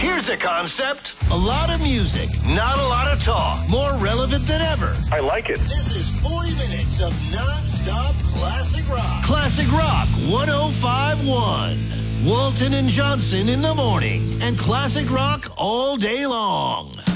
Here's a concept. A lot of music, not a lot of talk. More relevant than ever. I like it. This is 40 minutes of non-stop classic rock. Classic Rock 105.1. Walton and Johnson in the morning. And classic rock all day long.